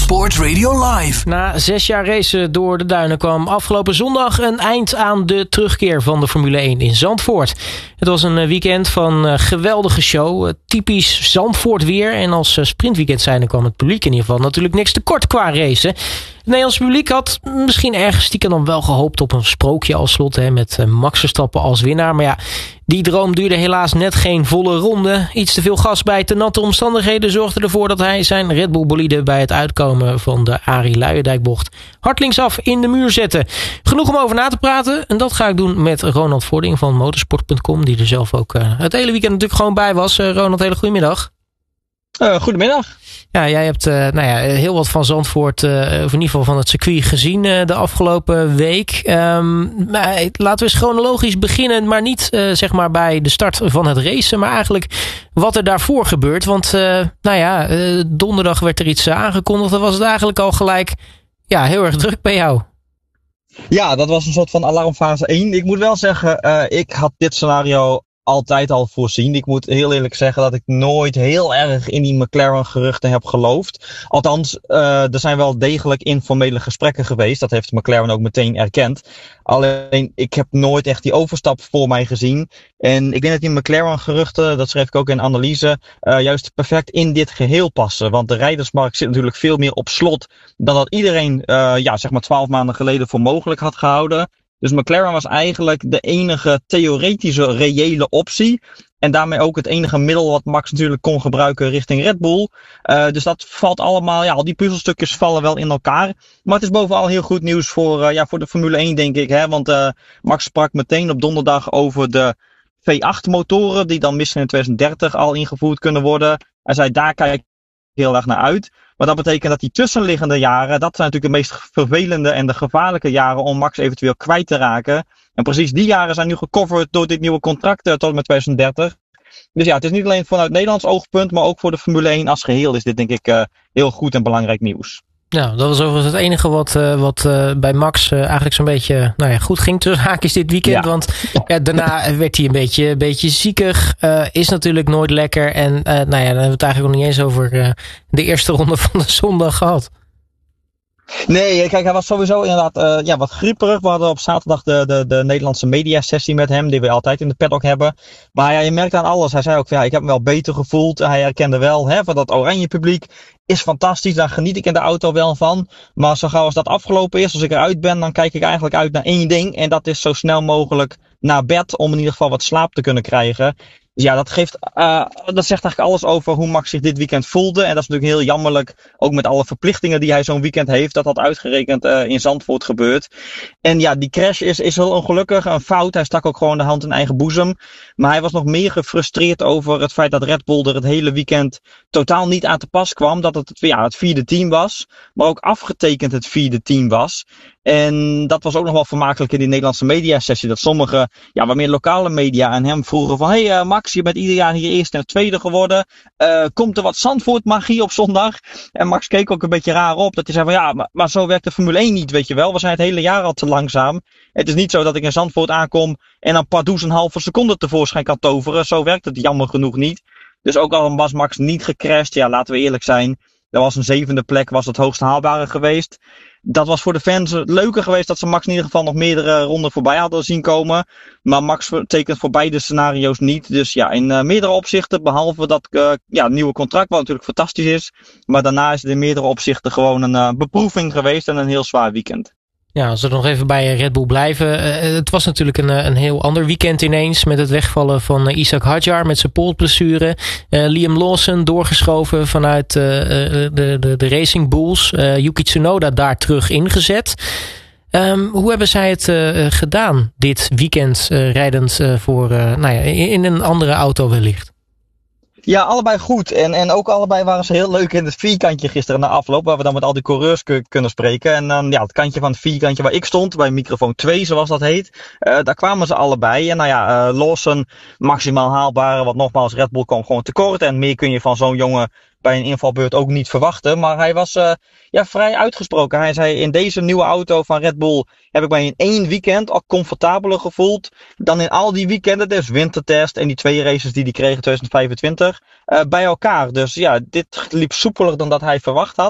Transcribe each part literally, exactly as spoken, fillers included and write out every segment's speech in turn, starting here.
Sport Radio Live. Na zes jaar racen door de duinen kwam afgelopen zondag een eind aan de terugkeer van de Formule één in Zandvoort. Het was een weekend van uh, geweldige show, uh, typisch Zandvoort weer. En als uh, sprintweekend zijnde kwam het publiek in ieder geval natuurlijk niks tekort qua racen. Het Nederlands publiek had misschien ergens stiekem dan wel gehoopt op een sprookje als slot, hè, met uh, Max Verstappen als winnaar. Maar ja, die droom duurde helaas net geen volle ronde. Iets te veel gas bij te natte omstandigheden zorgde ervoor dat hij zijn Red Bull bolide bij het uitkomen van de Arie Luijendijkbocht hard linksaf in de muur zette. Genoeg om over na te praten. En dat ga ik doen met Ronald Vording van motorsport punt com, die er zelf ook uh, het hele weekend natuurlijk gewoon bij was. Uh, Ronald, hele goedemiddag. Uh, goedemiddag. Ja, jij hebt uh, nou ja, heel wat van Zandvoort, uh, of in ieder geval van het circuit gezien uh, de afgelopen week. Um, maar laten we eens chronologisch beginnen, maar niet uh, zeg maar bij de start van het racen, maar eigenlijk wat er daarvoor gebeurt. Want uh, nou ja, uh, donderdag werd er iets uh, aangekondigd. Dan was het eigenlijk al gelijk ja, heel erg druk bij jou. Ja, dat was een soort van alarmfase één. Ik moet wel zeggen, uh, ik had dit scenario altijd al voorzien. Ik moet heel eerlijk zeggen dat ik nooit heel erg in die McLaren-geruchten heb geloofd. Althans, uh, er zijn wel degelijk informele gesprekken geweest. Dat heeft McLaren ook meteen erkend. Alleen, ik heb nooit echt die overstap voor mij gezien. En ik denk dat die McLaren-geruchten, dat schreef ik ook in analyse, uh, juist perfect in dit geheel passen. Want de rijdersmarkt zit natuurlijk veel meer op slot dan dat iedereen, uh, ja, zeg maar twaalf maanden geleden voor mogelijk had gehouden. Dus McLaren was eigenlijk de enige theoretische reële optie. En daarmee ook het enige middel wat Max natuurlijk kon gebruiken richting Red Bull. Uh, dus dat valt allemaal, ja, al die puzzelstukjes vallen wel in elkaar. Maar het is bovenal heel goed nieuws voor, uh, ja, voor de Formule één, denk ik. Hè? Want uh, Max sprak meteen op donderdag over de V acht motoren, die dan misschien in twintig dertig al ingevoerd kunnen worden. Hij zei, daar kijk ik heel erg naar uit. Maar dat betekent dat die tussenliggende jaren, dat zijn natuurlijk de meest vervelende en de gevaarlijke jaren om Max eventueel kwijt te raken. En precies die jaren zijn nu gecoverd door dit nieuwe contract uh, tot en met twintig dertig. Dus ja, het is niet alleen vanuit Nederlands oogpunt, maar ook voor de Formule één als geheel is dit denk ik uh, heel goed en belangrijk nieuws. Nou, dat was overigens het enige wat, uh, wat uh, bij Max uh, eigenlijk zo'n beetje nou ja, goed ging tussen haakjes dit weekend. Ja. Want ja, daarna werd hij een beetje, een beetje ziekig. Uh, is natuurlijk nooit lekker. En uh, nou ja, dan hebben we het eigenlijk nog niet eens over uh, de eerste ronde van de zondag gehad. Nee, kijk, hij was sowieso inderdaad uh, ja, wat grieperig. We hadden op zaterdag de, de, de Nederlandse mediasessie met hem, die we altijd in de paddock hebben. Maar ja, je merkt aan alles. Hij zei ook, ja, ik heb me wel beter gevoeld. Hij herkende wel, hè, van dat oranje publiek is fantastisch. Daar geniet ik in de auto wel van. Maar zo gauw als dat afgelopen is, als ik eruit ben, dan kijk ik eigenlijk uit naar één ding. En dat is zo snel mogelijk naar bed, om in ieder geval wat slaap te kunnen krijgen. Dus ja, dat geeft, uh, dat zegt eigenlijk alles over hoe Max zich dit weekend voelde. En dat is natuurlijk heel jammerlijk, ook met alle verplichtingen die hij zo'n weekend heeft, dat dat uitgerekend uh, in Zandvoort gebeurt. En ja, die crash is, is heel ongelukkig, een fout. Hij stak ook gewoon de hand in eigen boezem. Maar hij was nog meer gefrustreerd over het feit dat Red Bull er het hele weekend totaal niet aan te pas kwam. Dat het ja, het vierde team was, maar ook afgetekend het vierde team was. En dat was ook nog wel vermakelijk in die Nederlandse mediasessie. Dat sommige, ja, wat meer lokale media aan hem vroegen van, hé hey, uh, Max, je bent ieder jaar hier eerste en tweede geworden. Uh, komt er wat Zandvoort magie op zondag? En Max keek ook een beetje raar op. Dat hij zei van, ja, maar, maar zo werkt de Formule één niet, weet je wel. We zijn het hele jaar al te langzaam. Het is niet zo dat ik in Zandvoort aankom en dan pardoes een halve seconde tevoorschijn kan toveren. Zo werkt het jammer genoeg niet. Dus ook al was Max niet gecrashed, ja, laten we eerlijk zijn. Dat was een zevende plek, was het hoogst haalbare geweest. Dat was voor de fans leuker geweest dat ze Max in ieder geval nog meerdere ronden voorbij hadden zien komen. Maar Max tekent voor beide scenario's niet. Dus ja, in uh, meerdere opzichten, behalve dat uh, ja, nieuwe contract, wat natuurlijk fantastisch is. Maar daarna is het in meerdere opzichten gewoon een uh, beproeving geweest en een heel zwaar weekend. Ja, als we nog even bij Red Bull blijven. Uh, het was natuurlijk een, een heel ander weekend ineens. Met het wegvallen van uh, Ishak Hadjar met zijn polsblessure. Uh, Liam Lawson doorgeschoven vanuit uh, de, de, de Racing Bulls. Uh, Yuki Tsunoda daar terug ingezet. Um, hoe hebben zij het uh, gedaan dit weekend uh, rijdend uh, voor, uh, nou ja, in, in een andere auto wellicht? Ja, allebei goed. En, en ook allebei waren ze heel leuk in het vierkantje gisteren na afloop. Waar we dan met al die coureurs k- kunnen spreken. En dan ja, het kantje van het vierkantje waar ik stond. Bij microfoon twee, zoals dat heet. Uh, daar kwamen ze allebei. En nou ja, uh, Lawson maximaal haalbare. Want nogmaals, Red Bull kwam gewoon tekort. En meer kun je van zo'n jongen bij een invalbeurt ook niet verwachten. Maar hij was uh, ja, vrij uitgesproken. Hij zei, in deze nieuwe auto van Red Bull heb ik mij in één weekend al comfortabeler gevoeld dan in al die weekenden. Dus wintertest en die twee races die hij kreeg in twintig vijfentwintig uh, bij elkaar. Dus ja, dit liep soepeler dan dat hij verwacht had.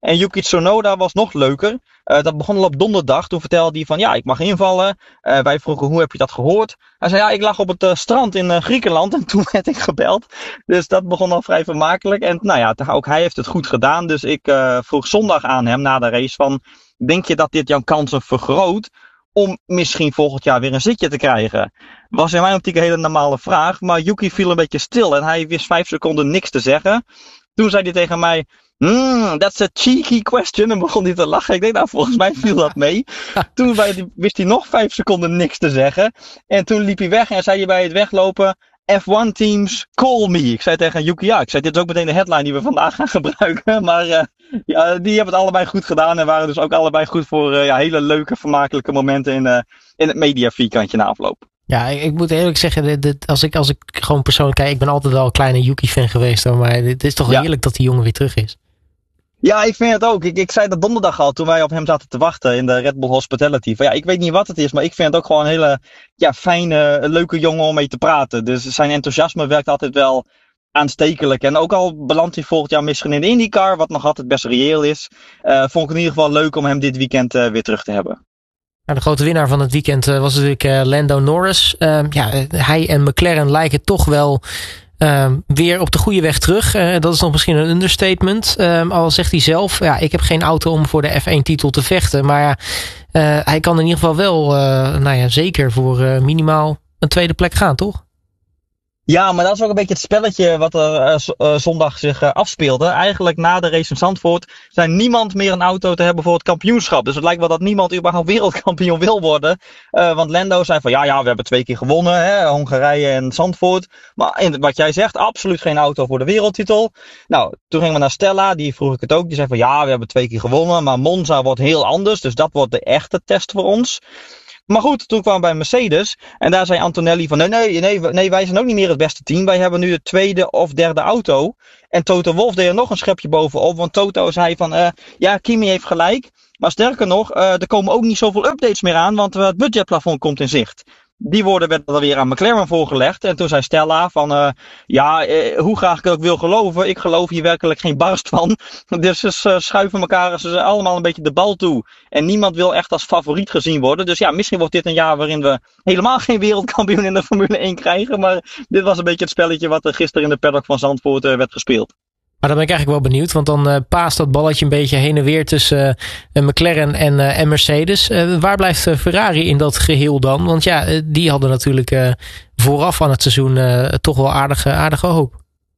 En Yuki Tsunoda was nog leuker. Uh, dat begon al op donderdag. Toen vertelde hij van ja, ik mag invallen. Uh, wij vroegen hoe heb je dat gehoord? Hij zei ja, ik lag op het uh, strand in uh, Griekenland en toen werd ik gebeld. Dus dat begon al vrij vermakelijk. En nou ja, ook hij heeft het goed gedaan. Dus ik uh, vroeg zondag aan hem na de race van denk je dat dit jouw kansen vergroot om misschien volgend jaar weer een zitje te krijgen? Was in mijn optiek een hele normale vraag. Maar Yuki viel een beetje stil en hij wist vijf seconden niks te zeggen. Toen zei hij tegen mij, hmm, that's a cheeky question. En begon hij te lachen. Ik denk, nou, volgens mij viel dat mee. Toen wist hij nog vijf seconden niks te zeggen. En toen liep hij weg en zei hij bij het weglopen, F one teams, call me. Ik zei tegen Yuki, ja, ik zei, dit is ook meteen de headline die we vandaag gaan gebruiken. Maar uh, ja, die hebben het allebei goed gedaan en waren dus ook allebei goed voor uh, ja, hele leuke, vermakelijke momenten in, uh, in het media vierkantje na afloop. Ja, ik, ik moet eerlijk zeggen, dit, dit, als, ik, als ik gewoon persoonlijk kijk, ik ben altijd wel een kleine Yuki-fan geweest, hoor, maar het is toch wel ja. heerlijk dat die jongen weer terug is. Ja, ik vind het ook. Ik, ik zei dat donderdag al toen wij op hem zaten te wachten in de Red Bull Hospitality. Van, ja, ik weet niet wat het is, maar ik vind het ook gewoon een hele ja, fijne, leuke jongen om mee te praten. Dus zijn enthousiasme werkt altijd wel aanstekelijk. En ook al belandt hij volgend jaar misschien in de IndyCar, wat nog altijd best reëel is, uh, vond ik het in ieder geval leuk om hem dit weekend uh, weer terug te hebben. Nou, de grote winnaar van het weekend uh, was natuurlijk uh, Lando Norris. Uh, ja, hij en McLaren lijken toch wel uh, weer op de goede weg terug. Uh, dat is nog misschien een understatement. Uh, al zegt hij zelf, ja, ik heb geen auto om voor de F één titel te vechten. Maar ja, uh, hij kan in ieder geval wel, uh, nou ja, zeker voor uh, minimaal een tweede plek gaan, toch? Ja, maar dat is ook een beetje het spelletje wat er uh, z- uh, zondag zich uh, afspeelde. Eigenlijk na de race in Zandvoort zijn niemand meer een auto te hebben voor het kampioenschap. Dus het lijkt wel dat niemand überhaupt wereldkampioen wil worden. Uh, want Lando zei van ja, ja, we hebben twee keer gewonnen, hè, Hongarije en Zandvoort. Maar in, wat jij zegt, absoluut geen auto voor de wereldtitel. Nou, toen gingen we naar Stella, die vroeg ik het ook. Die zei van ja, we hebben twee keer gewonnen, maar Monza wordt heel anders. Dus dat wordt de echte test voor ons. Maar goed, toen kwamen we bij Mercedes en daar zei Antonelli van nee, nee, nee, nee, wij zijn ook niet meer het beste team. Wij hebben nu de tweede of derde auto. En Toto Wolff deed er nog een schepje bovenop, want Toto zei van uh, ja, Kimi heeft gelijk. Maar sterker nog, uh, er komen ook niet zoveel updates meer aan, want uh, het budgetplafond komt in zicht. Die woorden werden weer aan McLaren voorgelegd. En toen zei Stella van, uh, ja, eh, hoe graag ik het ook wil geloven, ik geloof hier werkelijk geen barst van. Dus ze uh, schuiven elkaar ze allemaal een beetje de bal toe. En niemand wil echt als favoriet gezien worden. Dus ja, misschien wordt dit een jaar waarin we helemaal geen wereldkampioen in de Formule één krijgen. Maar dit was een beetje het spelletje wat er gisteren in de paddock van Zandvoort uh, werd gespeeld. Maar dan ben ik eigenlijk wel benieuwd, want dan uh, paast dat balletje een beetje heen en weer tussen uh, McLaren en, uh, en Mercedes. Uh, waar blijft uh, Ferrari in dat geheel dan? Want ja, uh, die hadden natuurlijk uh, vooraf aan het seizoen uh, toch wel aardige, aardige hoop.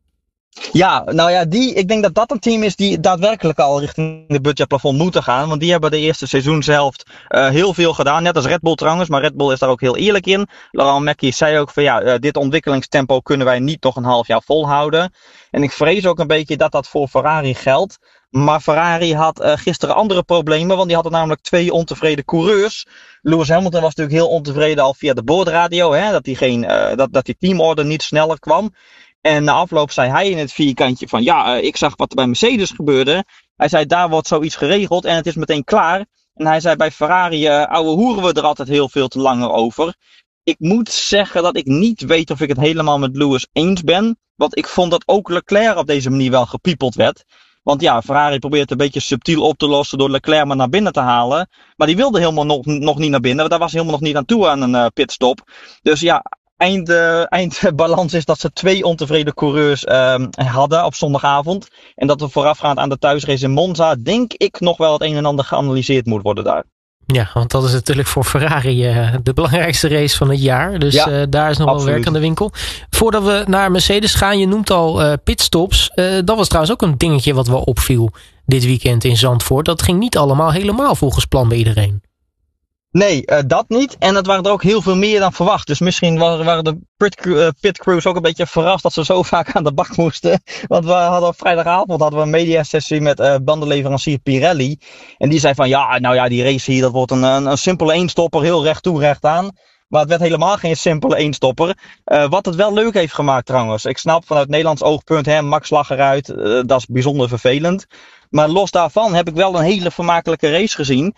Ja, nou ja, die, ik denk dat dat een team is die daadwerkelijk al richting de budgetplafond moeten gaan. Want die hebben de eerste seizoenshelft uh, heel veel gedaan. Net als Red Bull trouwens, maar Red Bull is daar ook heel eerlijk in. Laurent Mekies zei ook van ja, uh, dit ontwikkelingstempo kunnen wij niet nog een half jaar volhouden. En ik vrees ook een beetje dat dat voor Ferrari geldt. Maar Ferrari had uh, gisteren andere problemen, want die hadden namelijk twee ontevreden coureurs. Lewis Hamilton was natuurlijk heel ontevreden al via de boordradio, hè, dat die geen, uh, dat, dat die teamorder niet sneller kwam. En na afloop zei hij in het vierkantje van ja, uh, ik zag wat er bij Mercedes gebeurde. Hij zei daar wordt zoiets geregeld en het is meteen klaar. En hij zei bij Ferrari, uh, ouwe hoeren we er altijd heel veel te langer over. Ik moet zeggen dat ik niet weet of ik het helemaal met Lewis eens ben. Want ik vond dat ook Leclerc op deze manier wel gepiepeld werd. Want ja, Ferrari probeert het een beetje subtiel op te lossen door Leclerc maar naar binnen te halen. Maar die wilde helemaal nog, nog niet naar binnen. Want daar was helemaal nog niet aan toe aan een uh, pitstop. Dus ja, eind, uh, eindbalans is dat ze twee ontevreden coureurs uh, hadden op zondagavond. En dat er voorafgaand aan de thuisrace in Monza, denk ik, nog wel het een en ander geanalyseerd moet worden daar. Ja, want dat is natuurlijk voor Ferrari uh, de belangrijkste race van het jaar. Dus ja, uh, daar is nog absoluut wel werk aan de winkel. Voordat we naar Mercedes gaan, je noemt al uh, pitstops. Uh, dat was trouwens ook een dingetje wat wel opviel dit weekend in Zandvoort. Dat ging niet allemaal helemaal volgens plan bij iedereen. Nee, uh, dat niet. En het waren er ook heel veel meer dan verwacht. Dus misschien waren, waren de pit, uh, pit crews ook een beetje verrast dat ze zo vaak aan de bak moesten. Want we hadden op vrijdagavond hadden we een mediasessie met uh, bandenleverancier Pirelli. En die zei van ja, nou ja, die race hier, dat wordt een, een, een simpele eenstopper, heel recht toe, recht aan. Maar het werd helemaal geen simpele eenstopper. Uh, wat het wel leuk heeft gemaakt trouwens. Ik snap vanuit Nederlands oogpunt, hè, Max lag eruit. Uh, dat is bijzonder vervelend. Maar los daarvan heb ik wel een hele vermakelijke race gezien.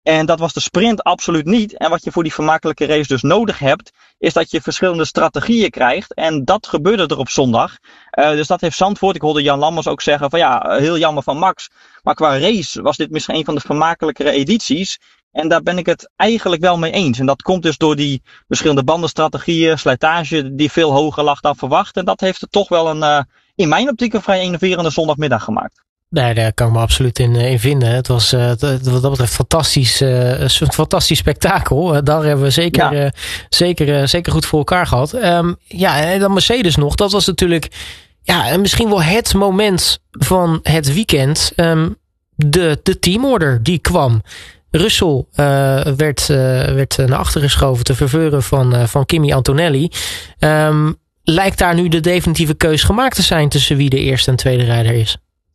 En dat was de sprint absoluut niet. En wat je voor die vermakelijke race dus nodig hebt, is dat je verschillende strategieën krijgt. En dat gebeurde er op zondag. Uh, dus dat heeft Zandvoort. Ik hoorde Jan Lammers ook zeggen van ja, heel jammer van Max. Maar qua race was dit misschien een van de vermakelijkere edities. En daar ben ik het eigenlijk wel mee eens. En dat komt dus door die verschillende bandenstrategieën, slijtage die veel hoger lag dan verwacht. En dat heeft het toch wel een, uh, in mijn optiek, een vrij enerverende zondagmiddag gemaakt. Nee, daar kan ik me absoluut in, in vinden. Het was uh, wat dat betreft fantastisch, uh, een fantastisch spektakel. Uh, daar hebben we zeker, ja. uh, zeker, uh, zeker goed voor elkaar gehad. Um, ja, en dan Mercedes nog. Dat was natuurlijk ja, misschien wel het moment van het weekend. Um, de, de teamorder die kwam. Russell uh, werd, uh, werd naar achter geschoven te verveuren van, uh, van Kimi Antonelli. Um, lijkt daar nu de definitieve keus gemaakt te zijn tussen wie de eerste en tweede rijder is?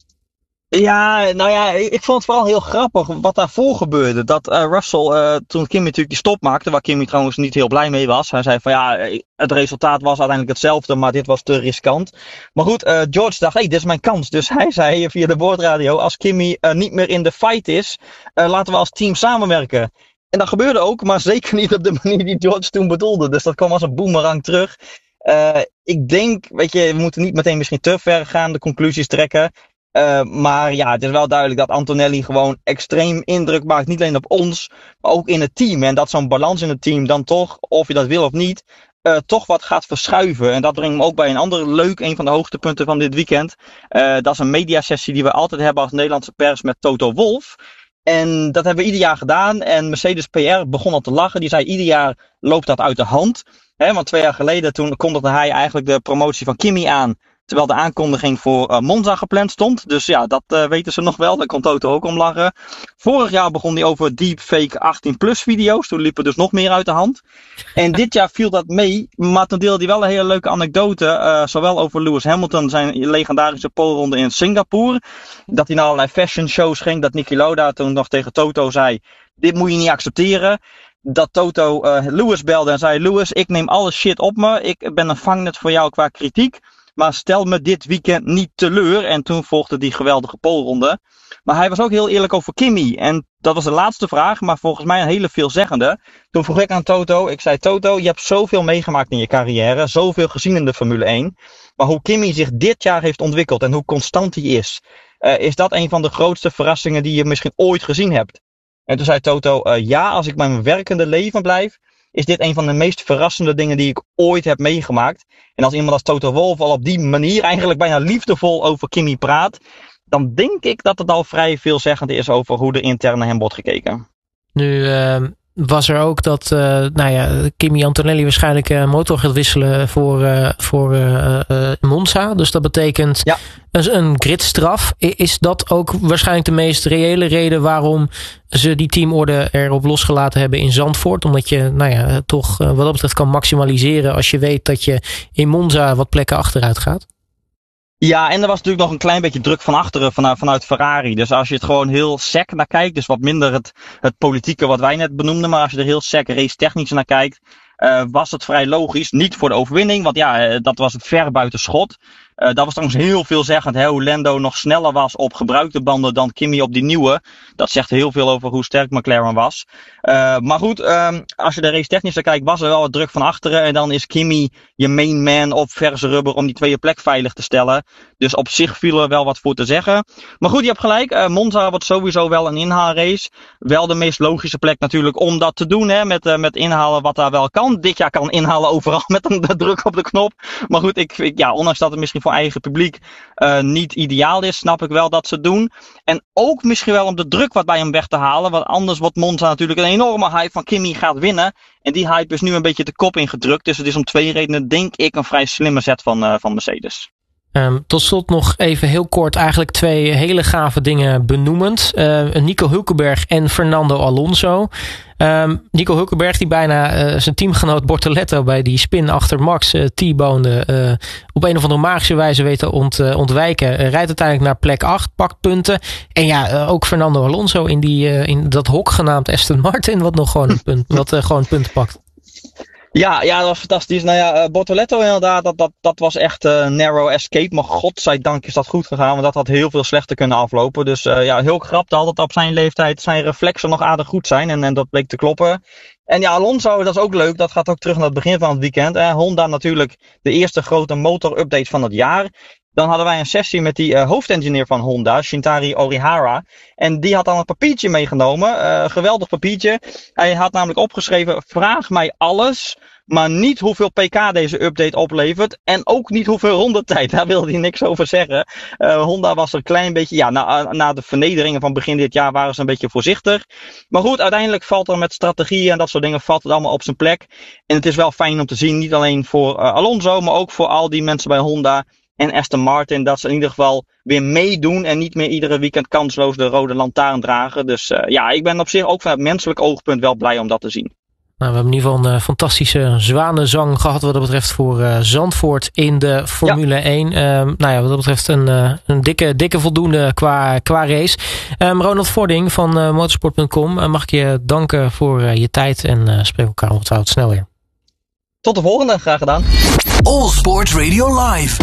Ja, nou ja, ik vond het vooral heel grappig wat daarvoor gebeurde. Dat uh, Russell, uh, toen Kimi natuurlijk die stop maakte, waar Kimi trouwens niet heel blij mee was. Hij zei van ja, het resultaat was uiteindelijk hetzelfde, maar dit was te riskant. Maar goed, uh, George dacht, hé, hey, dit is mijn kans. Dus hij zei via de boordradio, als Kimi uh, niet meer in de fight is, uh, laten we als team samenwerken. En dat gebeurde ook, maar zeker niet op de manier die George toen bedoelde. Dus dat kwam als een boemerang terug. Uh, ik denk, weet je, we moeten niet meteen misschien te ver gaan, de conclusies trekken. Uh, maar ja, het is wel duidelijk dat Antonelli gewoon extreem indruk maakt. Niet alleen op ons, maar ook in het team. En dat zo'n balans in het team dan toch, of je dat wil of niet, uh, toch wat gaat verschuiven. En dat brengt me ook bij een ander leuk, een van de hoogtepunten van dit weekend. Uh, dat is een mediasessie die we altijd hebben als Nederlandse pers met Toto Wolff. En dat hebben we ieder jaar gedaan. En Mercedes P R begon al te lachen. Die zei, ieder jaar loopt dat uit de hand. He, want twee jaar geleden toen kondigde hij eigenlijk de promotie van Kimi aan. Terwijl de aankondiging voor uh, Monza gepland stond. Dus ja, dat uh, weten ze nog wel. Daar kon Toto ook om lachen. Vorig jaar begon hij over deepfake achttien plus video's. Toen liep het dus nog meer uit de hand. En dit jaar viel dat mee. Maar toen deelde hij wel een hele leuke anekdote. Uh, zowel over Lewis Hamilton, zijn legendarische poleronde in Singapore. Dat hij naar allerlei fashion shows ging. Dat Niki Lauda toen nog tegen Toto zei, dit moet je niet accepteren. Dat Toto uh, Lewis belde en zei, Lewis, ik neem alle shit op me. Ik ben een vangnet voor jou qua kritiek. Maar stel me dit weekend niet teleur. En toen volgde die geweldige poleronde. Maar hij was ook heel eerlijk over Kimi. En dat was de laatste vraag, maar volgens mij een hele veelzeggende. Toen vroeg ik aan Toto, ik zei, Toto, je hebt zoveel meegemaakt in je carrière. Zoveel gezien in de Formule één. Maar hoe Kimi zich dit jaar heeft ontwikkeld en hoe constant hij is. Uh, is dat een van de grootste verrassingen die je misschien ooit gezien hebt? En toen zei Toto, uh, ja, als ik bij mijn werkende leven blijf, is dit een van de meest verrassende dingen die ik ooit heb meegemaakt. En als iemand als Toto Wolff al op die manier eigenlijk bijna liefdevol over Kimi praat, dan denk ik dat het al vrij veelzeggend is over hoe er intern naar hem wordt gekeken. Nu uh, was er ook dat uh, nou ja, Kimi Antonelli waarschijnlijk uh, motor gaat wisselen voor, uh, voor uh, uh, Monza. Dus dat betekent ja. een, een gridstraf. Is dat ook waarschijnlijk de meest reële reden waarom ze die teamorde erop losgelaten hebben in Zandvoort? Omdat je nou ja, toch uh, wat dat betreft kan maximaliseren als je weet dat je in Monza wat plekken achteruit gaat? Ja, en er was natuurlijk nog een klein beetje druk van achteren vanuit, vanuit Ferrari. Dus als je het gewoon heel sec naar kijkt, dus wat minder het, het politieke wat wij net benoemden, maar als je er heel sec race technisch naar kijkt, uh, was het vrij logisch. Niet voor de overwinning, want ja, uh, dat was het ver buiten schot. Uh, dat was trouwens heel veelzeggend, hè, hoe Lando nog sneller was op gebruikte banden dan Kimi op die nieuwe. Dat zegt heel veel over hoe sterk McLaren was. Uh, maar goed, um, als je de race technisch naar kijkt, was er wel wat druk van achteren. En dan is Kimi je main man op verse rubber om die tweede plek veilig te stellen. Dus op zich viel er wel wat voor te zeggen. Maar goed, je hebt gelijk. Uh, Monza wordt sowieso wel een inhaalrace. Wel de meest logische plek natuurlijk om dat te doen. Hè, met, uh, met inhalen wat daar wel kan. Dit jaar kan inhalen overal met een de druk op de knop. Maar goed, ik, ik, ja, ondanks dat het misschien voor eigen publiek uh, niet ideaal is, snap ik wel dat ze het doen. En ook misschien wel om de druk wat bij hem weg te halen. Want anders wordt Monza natuurlijk een enorme hype van Kimi gaat winnen. En die hype is nu een beetje de kop ingedrukt. Dus het is om twee redenen, denk ik, een vrij slimme zet van, uh, van Mercedes. Um, tot slot nog even heel kort eigenlijk twee hele gave dingen benoemend. Uh, Nico Hülkenberg en Fernando Alonso. Um, Nico Hülkenberg die bijna uh, zijn teamgenoot Bortoletto bij die spin achter Max uh, T-bonde uh, op een of andere magische wijze weet te ont, uh, ontwijken. Uh, rijdt uiteindelijk naar plek acht, pakt punten. En ja, uh, ook Fernando Alonso in, die, uh, in dat hok genaamd Aston Martin, wat nog gewoon een punt, wat uh, gewoon punten pakt. Ja, ja, dat was fantastisch. Nou ja, uh, Bortoleto inderdaad, dat, dat, dat was echt een uh, narrow escape. Maar godzijdank is dat goed gegaan, want dat had heel veel slechter kunnen aflopen. Dus uh, ja, heel krap dat het op zijn leeftijd zijn reflexen nog aardig goed zijn. En, en dat bleek te kloppen. En ja, Alonso, dat is ook leuk. Dat gaat ook terug naar het begin van het weekend. Eh, Honda natuurlijk de eerste grote motor-update van het jaar. Dan hadden wij een sessie met die uh, hoofdengineer van Honda, Shintari Orihara. En die had dan een papiertje meegenomen. Uh, geweldig papiertje. Hij had namelijk opgeschreven, vraag mij alles, maar niet hoeveel pk deze update oplevert. En ook niet hoeveel rondetijd. Daar wilde hij niks over zeggen. Uh, Honda was er een klein beetje, ja, na, na de vernederingen van begin dit jaar waren ze een beetje voorzichtig. Maar goed, uiteindelijk valt er met strategieën en dat soort dingen, valt het allemaal op zijn plek. En het is wel fijn om te zien, niet alleen voor uh, Alonso, maar ook voor al die mensen bij Honda en Aston Martin, dat ze in ieder geval weer meedoen en niet meer iedere weekend kansloos de rode lantaarn dragen. Dus uh, ja, ik ben op zich ook vanuit menselijk oogpunt wel blij om dat te zien. Nou, we hebben in ieder geval een uh, fantastische zwanenzang gehad wat dat betreft voor uh, Zandvoort in de Formule ja. één. Uh, nou ja, wat dat betreft een, uh, een dikke, dikke voldoende qua, qua race. Um, Ronald Vording van uh, motorsport punt com, uh, mag ik je danken voor uh, je tijd en uh, spreek elkaar ongetwijfeld snel weer. Tot de volgende, graag gedaan. All Sport Radio Live.